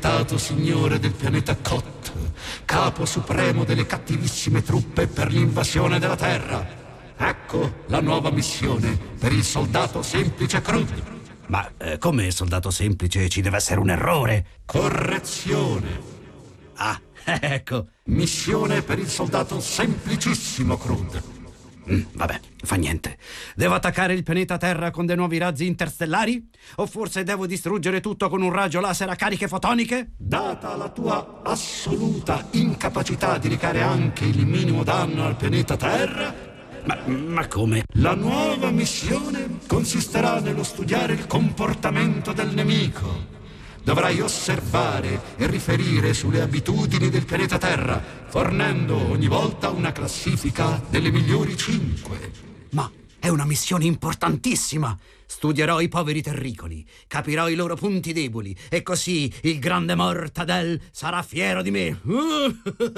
diventato signore del pianeta Kot, capo supremo delle cattivissime truppe per l'invasione della Terra. Ecco la nuova missione per il soldato semplice Krud. Ma come soldato semplice ci deve essere un errore? Correzione. Ah, ecco. Missione per il soldato semplicissimo Krud. Vabbè, fa niente. Devo attaccare il pianeta Terra con dei nuovi razzi interstellari? O forse devo distruggere tutto con un raggio laser a cariche fotoniche? Data la tua assoluta incapacità di recare anche il minimo danno al pianeta Terra, Ma come? la nuova missione consisterà nello studiare il comportamento del nemico. Dovrai osservare e riferire sulle abitudini del pianeta Terra, fornendo ogni volta una classifica delle migliori 5. Ma è una missione importantissima! Studierò i poveri terricoli, capirò i loro punti deboli, e così il grande Mortadel sarà fiero di me.